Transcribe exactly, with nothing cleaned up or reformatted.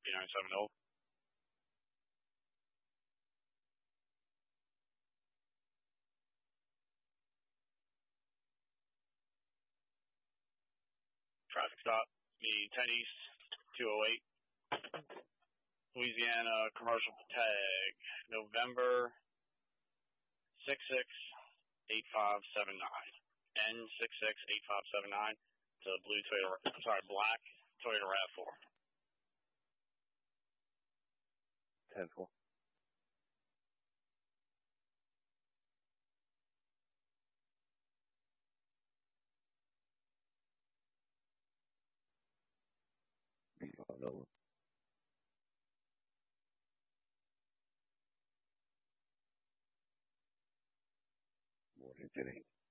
B nine seven zero. Traffic stop, me ten East, two oh eight. Louisiana commercial tag, November six six eight five seven nine. N six six eight five seven nine to blue Toyota, sorry, black Toyota RAV four. ten four. B five Nova. More than ten eight.